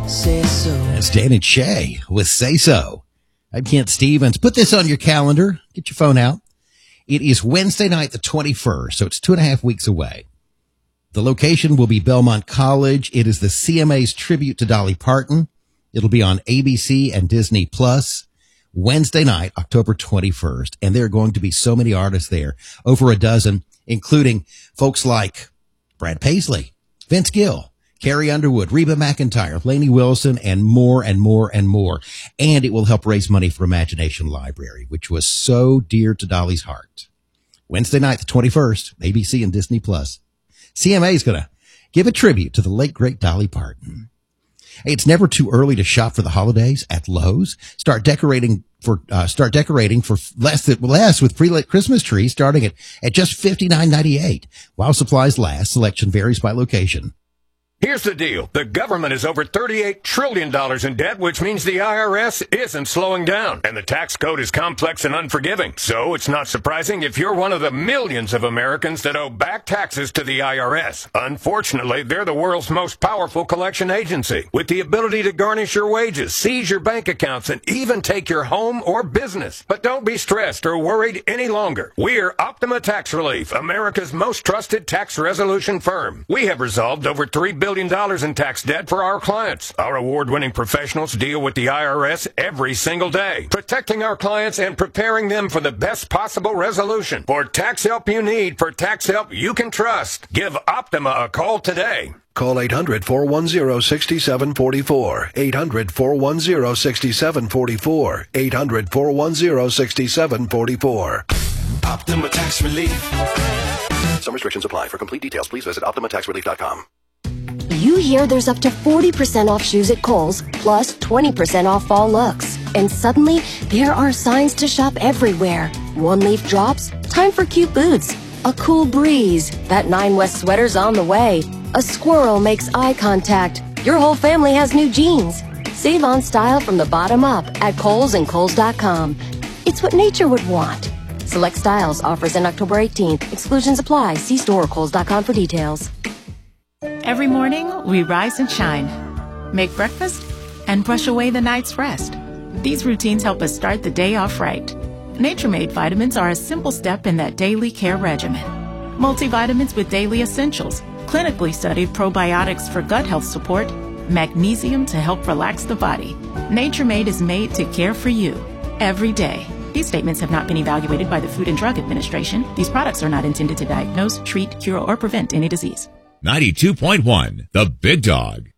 Say so. That's Dan and Shay with Say So. I'm Kent Stevens. Put this on your calendar. Get your phone out. It is Wednesday night, the 21st, so it's 2.5 weeks away. The location will be Belmont College. It is the CMA's tribute to Dolly Parton. It'll be on ABC and Disney Plus Wednesday night, October 21st. And there are going to be so many artists there, over a dozen, including folks like Brad Paisley, Vince Gill, Carrie Underwood, Reba McEntire, Lainey Wilson, and more and more and more. And it will help raise money for Imagination Library, which was so dear to Dolly's heart. Wednesday night, the 21st, ABC and Disney Plus. CMA is going to give a tribute to the late, great Dolly Parton. Hey, it's never too early to shop for the holidays at Lowe's. Start decorating for less with pre-lit Christmas trees starting at just $59.98. While supplies last, selection varies by location. Here's the deal. The government is over $38 trillion in debt, which means the IRS isn't slowing down. And the tax code is complex and unforgiving. So it's not surprising if you're one of the millions of Americans that owe back taxes to the IRS. Unfortunately, they're the world's most powerful collection agency, with the ability to garnish your wages, seize your bank accounts, and even take your home or business. But don't be stressed or worried any longer. We're Optima Tax Relief, America's most trusted tax resolution firm. We have resolved over $3 billion in tax debt for our clients. Our award-winning professionals deal with the IRS every single day, protecting our clients and preparing them for the best possible resolution. For tax help you need, for tax help you can trust, give Optima a call today. Call 800-410-6744. 800-410-6744. 800-410-6744. Optima Tax Relief. Some restrictions apply. For complete details, please visit OptimaTaxRelief.com. You hear there's up to 40% off shoes at Kohl's, plus 20% off fall looks. And suddenly, there are signs to shop everywhere. One-leaf drops, time for cute boots. A cool breeze, that 9 West sweater's on the way. A squirrel makes eye contact. Your whole family has new jeans. Save on style from the bottom up at Kohl's and Kohl's.com. It's what nature would want. Select styles, offers in October 18th. Exclusions apply. See store or Kohl's.com for details. Every morning, we rise and shine, make breakfast, and brush away the night's rest. These routines help us start the day off right. Nature-Made vitamins are a simple step in that daily care regimen. Multivitamins with daily essentials, clinically studied probiotics for gut health support, magnesium to help relax the body. Nature-Made is made to care for you every day. These statements have not been evaluated by the Food and Drug Administration. These products are not intended to diagnose, treat, cure, or prevent any disease. 92.1, The Big Dog.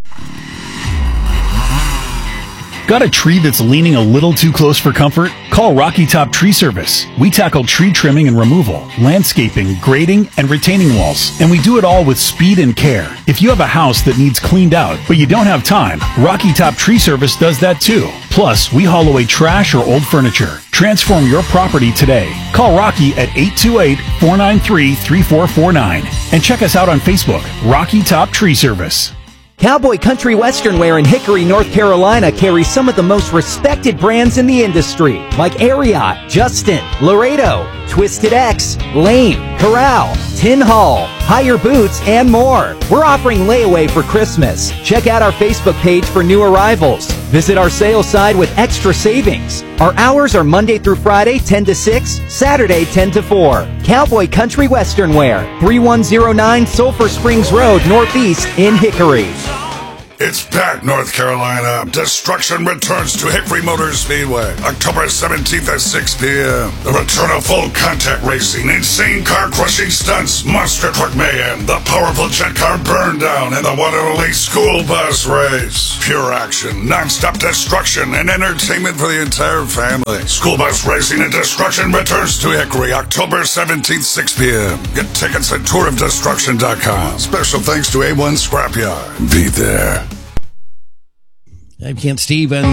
Got a tree that's leaning a little too close for comfort? Call Rocky Top Tree Service. We tackle tree trimming and removal, landscaping, grading, and retaining walls. And we do it all with speed and care. If you have a house that needs cleaned out, but you don't have time, Rocky Top Tree Service does that too. Plus, we haul away trash or old furniture. Transform your property today. Call Rocky at 828-493-3449. And check us out on Facebook, Rocky Top Tree Service. Cowboy Country Western Wear in Hickory, North Carolina carries some of the most respected brands in the industry, like Ariat, Justin, Laredo, Twisted X, Lane, Corral, Tin Hall, Higher Boots, and more. We're offering layaway for Christmas. Check out our Facebook page for new arrivals. Visit our sales side with extra savings. Our hours are Monday through Friday, 10 to 6, Saturday, 10 to 4. Cowboy Country Western Wear, 3109 Sulphur Springs Road, Northeast in Hickory. It's back, North Carolina. Destruction returns to Hickory Motor Speedway, October 17th at 6 p.m. The return of full contact racing, insane car-crushing stunts, monster truck mayhem, the powerful jet car burn down, and the one and only school bus race. Pure action, non-stop destruction, and entertainment for the entire family. School bus racing and destruction returns to Hickory, October 17th, 6 p.m. Get tickets at tourofdestruction.com. Special thanks to A1 Scrapyard. Be there. I'm Kent Stevens.